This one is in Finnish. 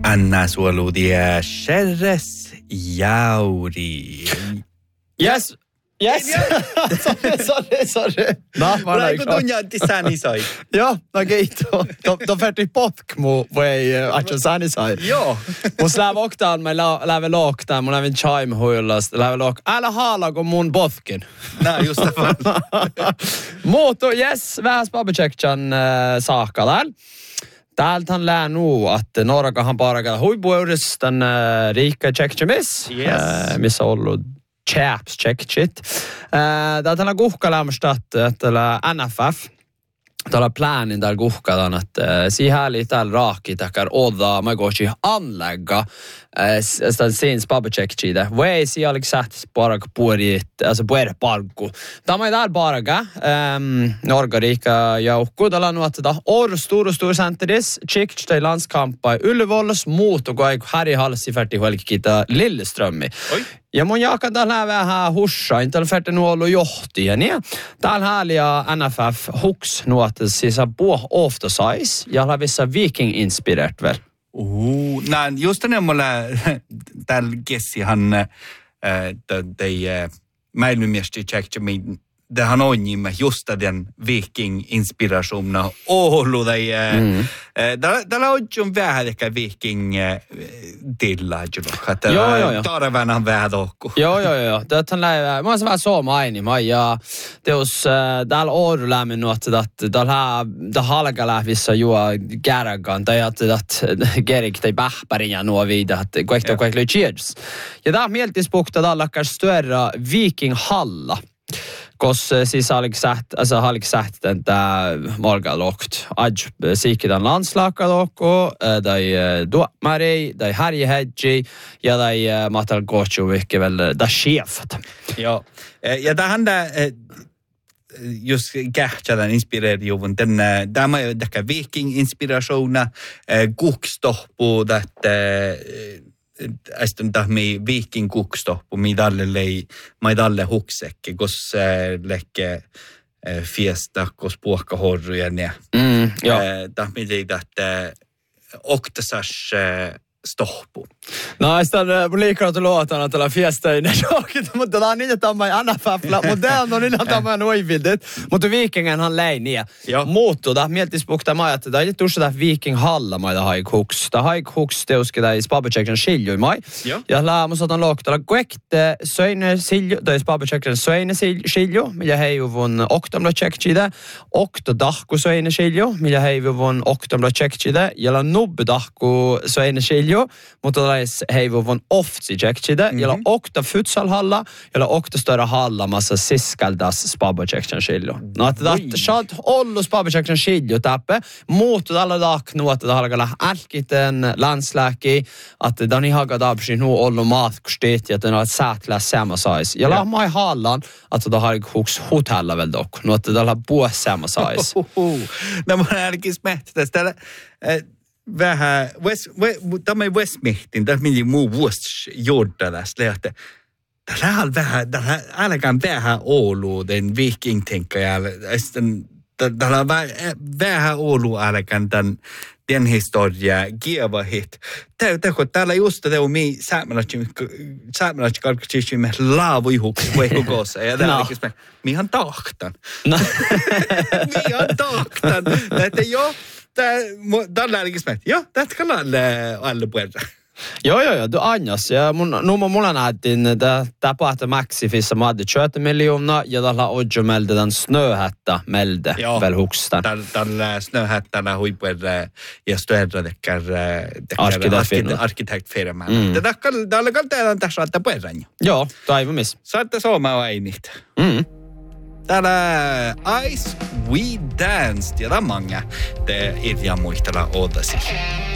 Anna suoluudia Sherres Jauri. Yes. Sorry. Praegu tunjatti sani sai. Joo, okei. De färdig potkmo voi att sani sai. Joo. Mun läve oktaan, mä läve loktaan, mun läve chime huilasta, läve lok. Älä haalago mun potkin. Nää just det. Mutta yes, vähän Spabacekcan saakkalään. Täältähän lää nuu, että Norrakahan parhaillaan huipuudessa tämän riikka tsekkimis, missä on ollut chaps tsekkit. Täältä on kuhkalämmästä, että NFF, täällä planin täällä kuhkataan, että siihen oli täällä raakki takar odda, mä goisi anlägga sen Spabacekki. Voi siellä oli sett bara puorit, alltså puorit parku. Tämä on täällä parga, Norga riikka joukku, täällä on että stor centeris, tsekki tai landskampa Ullevålles mot och går här i halsi färdig huelkita Lilleströmmi. Ja mun jaakan täällä vähän hussain, täällä färdig nuolu johtia, niin täällä hääliä NFF huks nuotta siis puh ofta sais, ja lavissa viking-inspireert väl. Näin, just ne mulla täällä kessihan mäilymiestä tsekkimin. Tähän on nimme just den viking-inspirationen Oulu. Täällä on jo vähän ehkä viking-tilla. Joo. Tarvana vähän tokku. Joo. Tähän läivää. Mä oon vähän sooma ja teos täällä Oulu lämmin nuotta, että täällä halka lähvissä juo kärgan, tai että gerik tai pähpärin ja nuo viida, että kaikki cheers. Ja tää mieltispukta täällä större viking-halla. Koska siis har sagt että morgalokt aj sikidan landslagaloko dai duomari dai harjehedji ja dai matal gochu vilket väl da chefat. Ja. Ja tähän just kähtsädän inspireerijuun tämä ehkä viking-inspirationa kukstoppu että ästön tahmi viikin kukstoppu, maidalle huksekke, kos lekke fiesta, kos puokkahorrujen ja tahmi teitä, että oktasas stoppu. No, sitten mun liikaa luotaan tällä fiestainen jokit, mutta tämä on niin, että tämä on NFF-la, mutta tämä on niin, että tämä on oivildet. Mutta viikingenhan läi niin. Muuttuu, tämä miettispukta mä ajattelin, että tuossa tämä viiking-halla maita haikhuks. Tämä haikhuks teuskin tämä Spabacekcan siljui mai. Ja lää saatan luokitella kuekte söine silju, tai Spabacekcan söine silju, millä heivuvun oktamla tsekkide, oktodahku söine silju, millä heivuvun oktamla tsekkide, ja nubbedahku söine silju, mutta heivuvun oftsi tsekkide, ja okta futsalhalla, ja okta större halla massa siskaldas Spabacekcan silju. No, että saat ollu Spabacekcan silju tappe, muutut alla daknu, että halkalla älkiten landsläki, että tämän ihaga dabsi nu ollu matkusteit, ja tämän säätlä samma sais. Ja mai hallan, että tämä har huks hotella väl dock, no, että tämä puh samma sais. No, mun älkis mähtäs täällä vähän, tämä ei Westmehtin, tämä meni muu vuosi jordalas lähtee. Täällä on vähän, ainakaan vähän Oulu, den viking-tänkäjällä. Täällä on vähän Oulu ainakaan den historia kieva hit. Täällä just det on mi saamelaiset kalkkisin me laavuihuksi kuikossa ja täällä on me mihan tahtan. Mihan tahtan. Että jo tällä on me. Jo, tätä kalaa alle puolta. Joo, du anjas. Ja mulla nähtiin tapahta Maxifissa maadi 20 miljoonaa ja tällä Odjo melde den snöhätta melde väl hukstan. Tällä snöhättänä huipuerre ja stöhdrädekkär arkitektfirman. Tällä kalteetaan tässä saattaa puerran jo. Joo, toivomis. Saatte soomaa ainit. Täällä Ice We Danced ja tämä manga te irja muistella ootasi.